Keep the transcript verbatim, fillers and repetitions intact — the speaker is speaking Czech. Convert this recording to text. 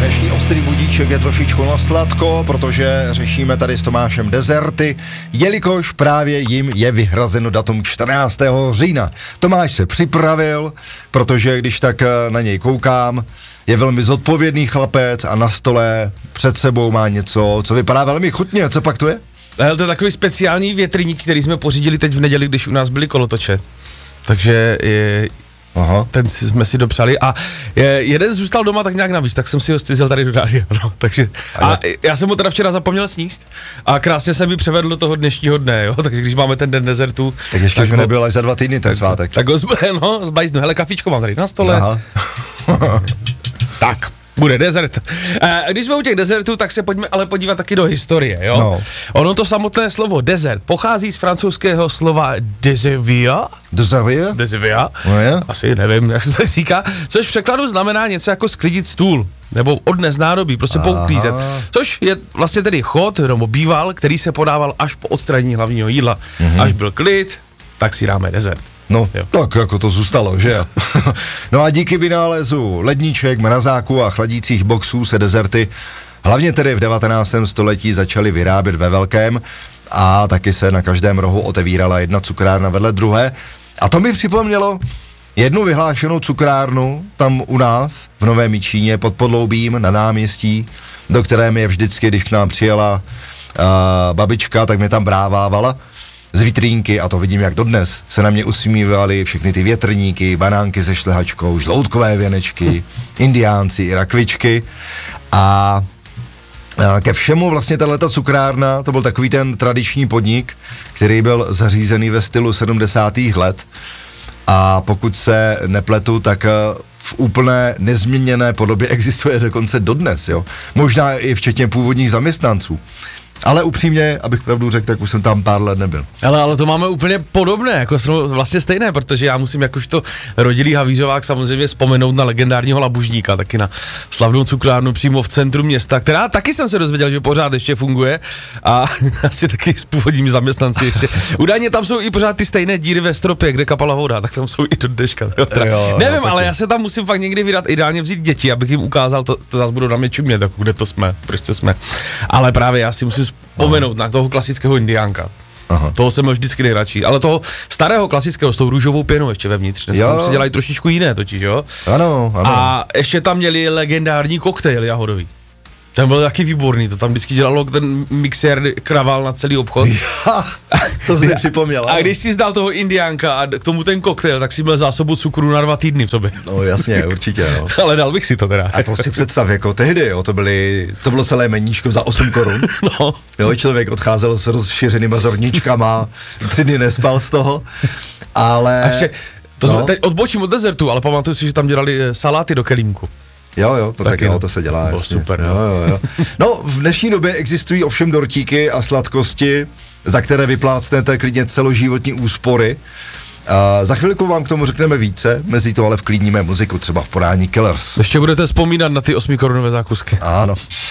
Dnešní ostrý budíček je trošičku na sladko, protože řešíme tady s Tomášem dezerty, jelikož právě jim je vyhrazeno datum čtrnáctého října. Tomáš se připravil, protože když tak na něj koukám, je velmi zodpovědný chlapec a na stole před sebou má něco, co vypadá velmi chutně. Co pak to je? Hele, to je takový speciální větrník, který jsme pořídili teď v neděli, když u nás byly kolotoče. Takže je, aha, ten si, jsme si dopřali a je, jeden zůstal doma tak nějak navíc, tak jsem si ho styzel tady do rádia, no, takže a já jsem ho teda včera zapomněl sníst a krásně se mi převedl do toho dnešního dne, jo, tak když máme ten den dezertu. Tak ještě, tak že ho, nebyl až za dva týdny ten svátek. Tak ho zbude, no, zbajznu, hele, kafičko mám tady na stole. Aha. Tak. Bude dezert. E, když jsme u těch dezertů, tak se pojďme ale podívat taky do historie, jo? No. Ono to samotné slovo dezert pochází z francouzského slova désert. Désert? Désert. No je? Asi nevím, jak se to říká. Což v překladu znamená něco jako sklidit stůl. Nebo odnes nádobí, prostě pouklízet. Což je vlastně tedy chod, nebo býval, který se podával až po odstranění hlavního jídla. Mm-hmm. Až byl klid, tak si dáme dezert. No, jo. Tak jako to zůstalo, že jo? No a díky vynálezu ledniček, mrazáků a chladících boxů se dezerty, hlavně tedy v devatenáctém století začaly vyrábět ve velkém a taky se na každém rohu otevírala jedna cukrárna vedle druhé. A to mi připomnělo jednu vyhlášenou cukrárnu tam u nás v Novém Jičíně pod Podloubím na náměstí, do které mi je vždycky, když k nám přijela uh, babička, tak mě tam brávávala z vitrínky, a to vidím jak dodnes, se na mě usmívaly všechny ty větrníky, banánky se šlehačkou, žloutkové věnečky, indiánci i rakvičky a, a ke všemu vlastně tato cukrárna, to byl takový ten tradiční podnik, který byl zařízený ve stylu sedmdesátých let a pokud se nepletu, tak v úplné nezměněné podobě existuje dokonce dodnes, jo. Možná i včetně původních zaměstnanců. Ale upřímně, abych pravdu řekl, tak už jsem tam pár let nebyl. Ale, ale to máme úplně podobné, jako jsme vlastně stejné, protože já musím jakožto rodilý havířovák samozřejmě vzpomenout na legendárního Labužníka, taky na slavnou cukrárnu přímo v centru města, která taky jsem se dozvěděl, že pořád ještě funguje a asi taky s původními zaměstnanci ještě. Údajně tam jsou i pořád ty stejné díry ve stropě, kde kapala voda, tak tam jsou i do dneška. Jo, jo, nevím, ale já se tam musím fakt někdy vydat, ideálně vzít děti, abych jim ukázal, to, to zase budou na mě čumět, tak kde to jsme, proč to jsme. Ale právě já si musím vzpomenout na toho klasického indiánka. Aha. Toho jsem měl vždycky nejradši, ale toho starého klasického s tou růžovou pěnou ještě vevnitř. Dneska se dělají trošičku jiné totiž, jo? Ano, ano. A ještě tam měli legendární koktejl jahodový. Ten byl taky výborný, to tam vždycky dělalo ten mixér kraval na celý obchod. Ja, to jsi mi připomněl. A když jsi zdal toho indiánka a k tomu ten koktejl, tak si měl zásobu cukru na dva týdny v sobě. No jasně, určitě, no. Ale dal bych si to teda. A to si představ, jako tehdy, jo, to byly, to bylo celé meníčko za osm korun. No. Jo, člověk odcházel s rozšířenýma zorničkama, tři dny nespal z toho, ale... A ještě, to no. jsme, teď odbočím od dezertu, ale pamatuju si, že tam dělali saláty do kelímku. Jo, jo, to taky, no, to se dělá. To super. Jo, jo, jo. No, v dnešní době existují ovšem dortíky a sladkosti, za které vyplácnete klidně celoživotní úspory. Uh, za chvilku vám k tomu řekneme více, mezi to ale vklidníme muziku, třeba v podání Killers. Ještě budete vzpomínat na ty osmikorunové zákusky. Ano.